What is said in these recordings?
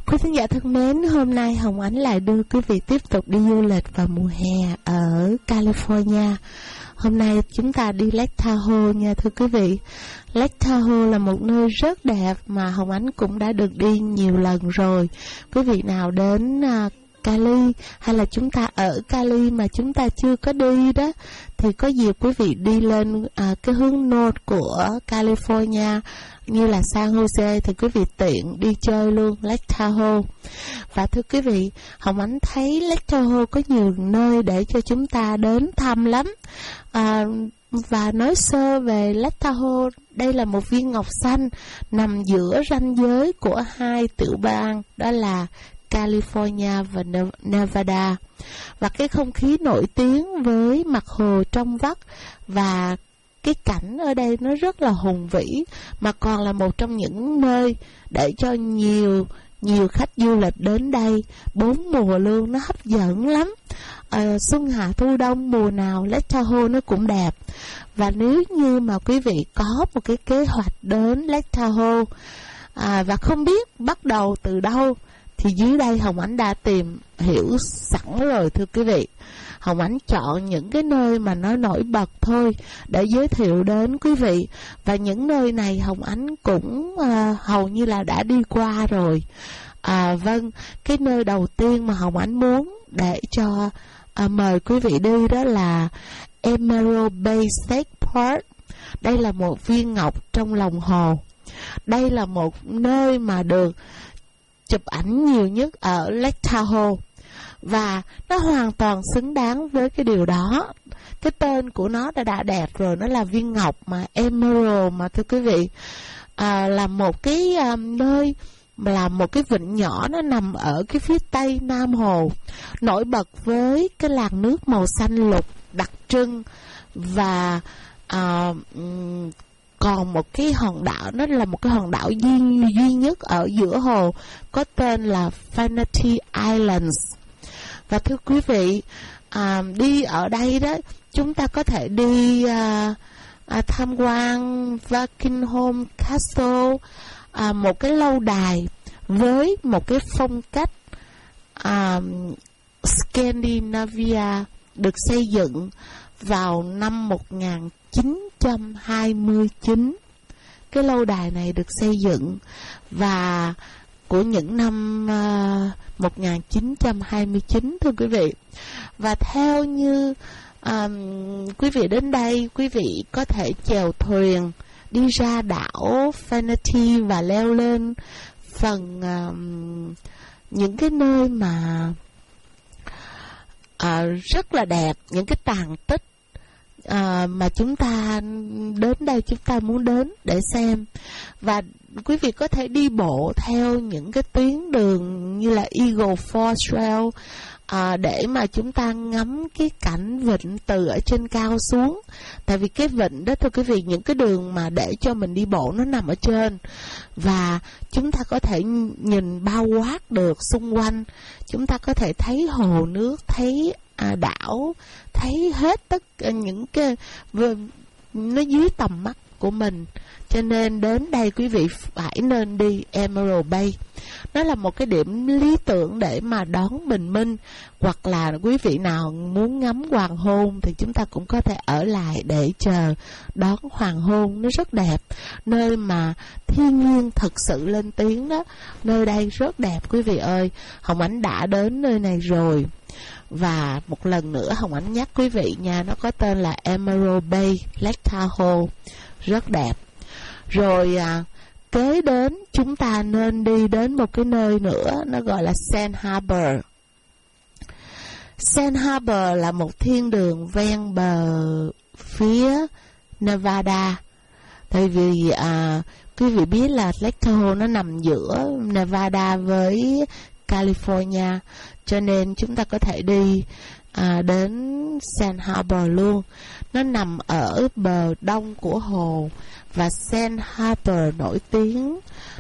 Quý thính giả thân mến, hôm nay Hồng Ánh lại đưa quý vị tiếp tục đi du lịch vào mùa hè ở California. Hôm nay chúng ta đi Lake Tahoe nha thưa quý vị. Lake Tahoe là một nơi rất đẹp mà Hồng Ánh cũng đã được đi nhiều lần rồi. Quý vị nào đến Cali hay là chúng ta ở Cali mà chúng ta chưa có đi đó, thì có dịp quý vị đi lên cái hướng north của California như là San Jose thì quý vị tiện đi chơi luôn Lake Tahoe. Và thưa quý vị, Hồng Ánh thấy Lake Tahoe có nhiều nơi để cho chúng ta đến thăm lắm. Và nói sơ về Lake Tahoe, đây là một viên ngọc xanh nằm giữa ranh giới của hai tiểu bang, đó là California và Nevada. Và cái không khí nổi tiếng với mặt hồ trong vắt và cái cảnh ở đây nó rất là hùng vĩ, mà còn là một trong những nơi để cho nhiều khách du lịch đến đây 4 mùa luôn, nó hấp dẫn lắm. Xuân hạ thu đông mùa nào Lake Tahoe nó cũng đẹp. Và nếu như mà quý vị có một cái kế hoạch đến Lake Tahoe và không biết bắt đầu từ đâu, thì dưới đây Hồng Ánh đã tìm hiểu sẵn rồi thưa quý vị. Hồng Ánh chọn những cái nơi mà nó nổi bật thôi để giới thiệu đến quý vị. Và những nơi này Hồng Ánh cũng hầu như là đã đi qua rồi. Vâng, cái nơi đầu tiên mà Hồng Ánh muốn để cho mời quý vị đi đó là Emerald Bay State Park. Đây là một viên ngọc trong lòng hồ. Đây là một nơi mà được chụp ảnh nhiều nhất ở Lake Tahoe. Và nó hoàn toàn xứng đáng với cái điều đó. Cái tên của nó đã đẹp rồi, nó là viên ngọc mà Emerald mà thưa quý vị. Là một cái nơi, là một cái vịnh nhỏ, nó nằm ở cái phía tây nam hồ, nổi bật với cái làn nước màu xanh lục đặc trưng. Và còn một cái hòn đảo, nó là một cái hòn đảo duy nhất ở giữa hồ, có tên là Vanity Islands. Và thưa quý vị, đi ở đây đó, chúng ta có thể đi tham quan Buckingham Castle, một cái lâu đài với một cái phong cách Scandinavia, được xây dựng vào năm 1929. Cái lâu đài này được xây dựng và của những năm 1929 thưa quý vị. Và theo như quý vị đến đây, quý vị có thể chèo thuyền đi ra đảo Vanity và leo lên phần những cái nơi mà rất là đẹp, những cái tàn tích mà chúng ta đến đây chúng ta muốn đến để xem. Và quý vị có thể đi bộ theo những cái tuyến đường như là Eagle Ford Trail để mà chúng ta ngắm cái cảnh vịnh từ ở trên cao xuống. Tại vì cái vịnh đó thưa quý vị, những cái đường mà để cho mình đi bộ nó nằm ở trên, và chúng ta có thể nhìn bao quát được xung quanh. Chúng ta có thể thấy hồ nước, thấy đảo, thấy hết tất cả những cái nó dưới tầm mắt của mình. Cho nên đến đây quý vị phải nên đi Emerald Bay. Nó là một cái điểm lý tưởng để mà đón bình minh, hoặc là quý vị nào muốn ngắm hoàng hôn thì chúng ta cũng có thể ở lại để chờ đón hoàng hôn. Nó rất đẹp, nơi mà thiên nhiên thực sự lên tiếng đó. Nơi đây rất đẹp quý vị ơi. Hồng Ánh đã đến nơi này rồi. Và một lần nữa Hồng Ánh nhắc quý vị nha, nó có tên là Emerald Bay, Lake Tahoe, rất đẹp. Rồi kế đến chúng ta nên đi đến một cái nơi nữa, nó gọi là Sand Harbor. Sand Harbor là một thiên đường ven bờ phía Nevada. Tại vì quý vị biết là Lake Tahoe nó nằm giữa Nevada với California, cho nên chúng ta có thể đi đến Sand Harbor luôn. Nó nằm ở bờ đông của hồ. Và Sand Harbor nổi tiếng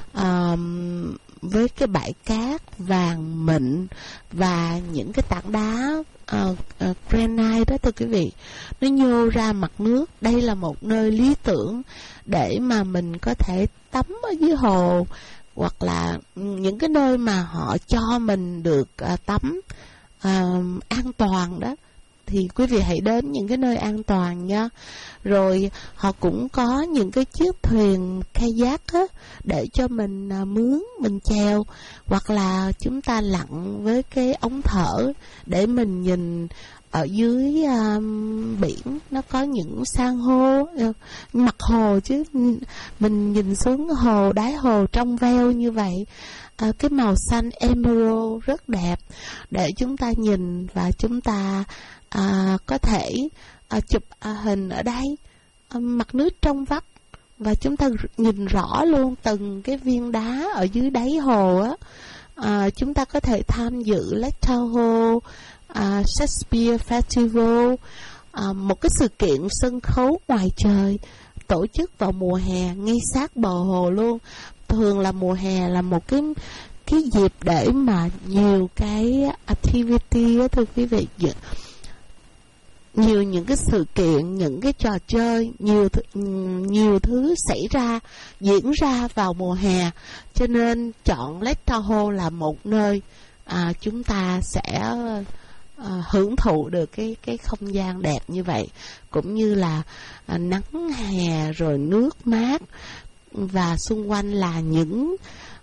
với cái bãi cát vàng mịn và những cái tảng đá granite đó thưa quý vị, nó nhô ra mặt nước. Đây là một nơi lý tưởng để mà mình có thể tắm ở dưới hồ hoặc là những cái nơi mà họ cho mình được tắm an toàn đó, thì quý vị hãy đến những cái nơi an toàn nha. Rồi họ cũng có những cái chiếc thuyền kayak á, để cho mình mướn, mình chèo, hoặc là chúng ta lặn với cái ống thở để mình nhìn ở dưới biển. Nó có những san hô, mặt hồ chứ, mình nhìn xuống hồ, đáy hồ trong veo như vậy, cái màu xanh emerald rất đẹp để chúng ta nhìn, và chúng ta có thể chụp hình ở đây, mặt nước trong vắt, và chúng ta nhìn rõ luôn từng cái viên đá ở dưới đáy hồ á. Chúng ta có thể tham dự Lake Tahoe Shakespeare Festival, một cái sự kiện sân khấu ngoài trời tổ chức vào mùa hè ngay sát bờ hồ luôn. Thường là mùa hè là một cái dịp để mà nhiều cái activity á, thưa quý vị, nhiều những cái sự kiện, những cái trò chơi, nhiều thứ xảy ra, diễn ra vào mùa hè. Cho nên chọn Lake Tahoe là một nơi chúng ta sẽ hưởng thụ được cái không gian đẹp như vậy, cũng như là nắng hè rồi nước mát, và xung quanh là những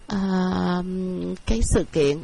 cái sự kiện.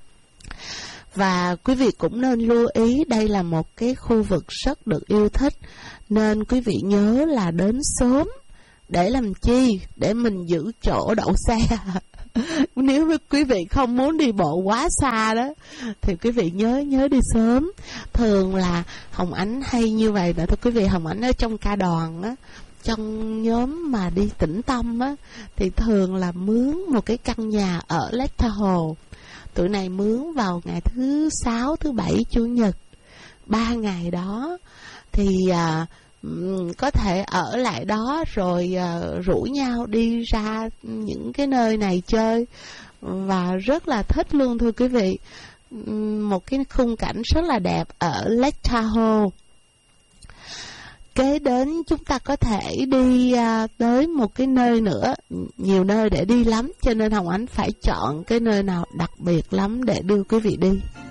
Và quý vị cũng nên lưu ý đây là một cái khu vực rất được yêu thích, nên quý vị nhớ là đến sớm. Để làm chi? Để mình giữ chỗ đậu xe. Nếu quý vị không muốn đi bộ quá xa đó thì quý vị nhớ đi sớm. Thường là Hồng Ánh hay như vậy nè thưa quý vị. Hồng Ánh ở trong ca đoàn á, trong nhóm mà đi Tĩnh Tâm á, thì thường là mướn một cái căn nhà ở Lake Tahoe. Tụi này mướn vào ngày thứ 6, thứ 7, Chủ nhật, 3 ngày đó. Thì có thể ở lại đó rồi rủ nhau đi ra những cái nơi này chơi, và rất là thích luôn thưa quý vị. Một cái khung cảnh rất là đẹp ở Lake Tahoe. Kế đến chúng ta có thể đi tới một cái nơi nữa, nhiều nơi để đi lắm, cho nên Hồng Ánh phải chọn cái nơi nào đặc biệt lắm để đưa quý vị đi.